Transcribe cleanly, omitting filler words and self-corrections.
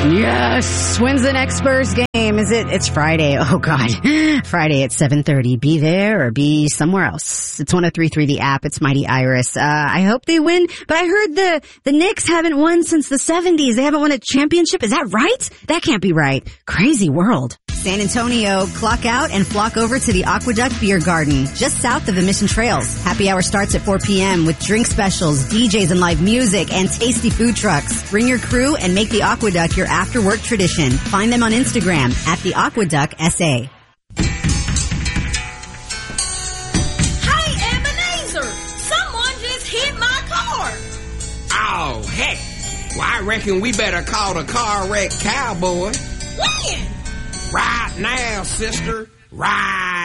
Yes. When's the next Spurs game? It's Friday. Oh, God. Friday at 7:30. Be there or be somewhere else. It's 103.3 The App. It's Mighty Iris. I hope they win, but I heard the Knicks haven't won since the 70s. They haven't won a championship. Is that right? That can't be right. Crazy world. San Antonio, clock out and flock over to the Aqueduct Beer Garden, just south of the Mission Trails. Happy hour starts at 4 p.m. with drink specials, DJs and live music, and tasty food trucks. Bring your crew and make the Aqueduct your after-work tradition. Find them on Instagram at the Aqueduct SA. Hey, Ebenezer! Someone just hit my car! Oh, heck! Well, I reckon we better call the car wreck cowboy. When? Right now, sister. Right